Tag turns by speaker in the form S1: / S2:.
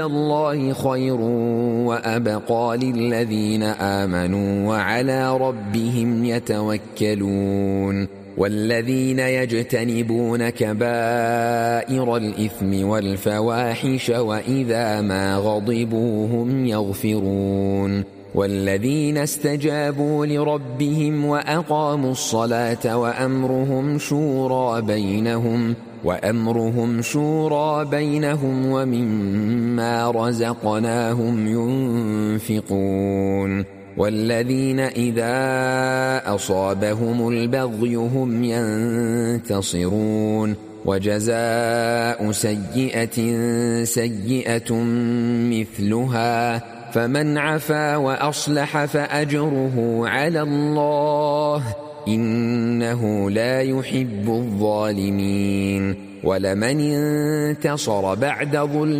S1: الله خير وأبقى للذين آمنوا وعلى ربهم يتوكلون والذين يجتنبون كبائر الإثم والفواحش وإذا ما غضبوا هم يغفرون والذين استجابوا لربهم وأقاموا الصلاة وأمرهم شورى بينهم ومما رزقناهم ينفقون والذين إذا أصابهم البغي هم ينتصرون وجزاء سيئة سيئة مثلها فمن عفا وأصلح فأجره على الله إنه لا يحب الظالمين ولمن انتصر بعد ظلم